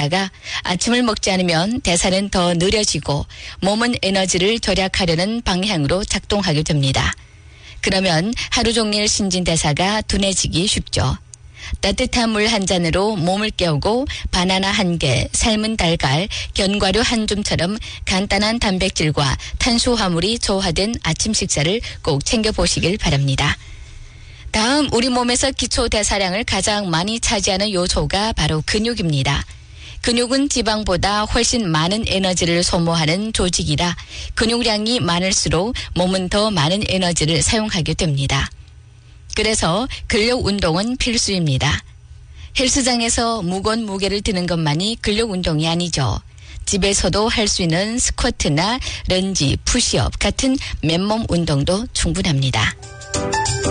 대사가 아침을 먹지 않으면 대사는 더 느려지고 몸은 에너지를 절약하려는 방향으로 작동하게 됩니다. 그러면 하루 종일 신진대사가 둔해지기 쉽죠. 따뜻한 물 한 잔으로 몸을 깨우고 바나나 한 개, 삶은 달걀, 견과류 한 줌처럼 간단한 단백질과 탄수화물이 조화된 아침 식사를 꼭 챙겨보시길 바랍니다. 다음 우리 몸에서 기초 대사량을 가장 많이 차지하는 요소가 바로 근육입니다. 근육은 지방보다 훨씬 많은 에너지를 소모하는 조직이라 근육량이 많을수록 몸은 더 많은 에너지를 사용하게 됩니다. 그래서 근력 운동은 필수입니다. 헬스장에서 무거운 무게를 드는 것만이 근력 운동이 아니죠. 집에서도 할 수 있는 스쿼트나 런지, 푸시업 같은 맨몸 운동도 충분합니다.